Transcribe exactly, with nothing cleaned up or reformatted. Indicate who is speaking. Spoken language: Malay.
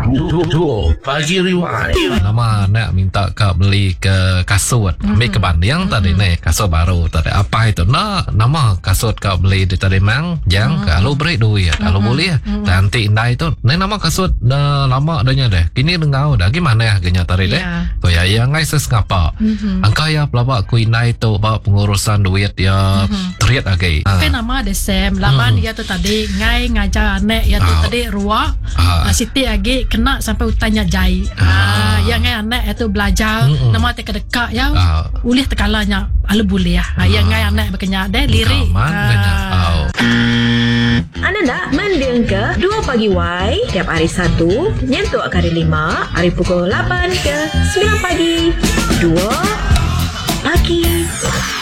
Speaker 1: Duo Pagi Rewind.
Speaker 2: Lama nak minta kau beli ke kasut, ambil ke banding tadi ni kasut baru tadi apa itu nak nama kasut kau beli di tadi mang yang kalau beri duit kalau boleh nanti indah itu ni nama kasut dah lama adanya deh kini dengau dah gimana ya harganya tadi deh tu ya yang ngai ses ngapa angka ya pelabak ku indah itu bawa pengurusan duit ya teriak lagi
Speaker 3: kan nama ada Sam laman dia tu tadi ngai ngajar anak ya tu tadi ruak Siti lagi kena sampai utanya jai ah yang ngai anak itu belajar nama te kedekak ya ulih tekalanya ala boleh ya yang ngai anak berkenyak deh lirik
Speaker 4: Anda nak mendeng ke dua Pagi Y tiap hari Sabtu nyentuk kali lima hari pukul lapan ke sembilan pagi dua Pagi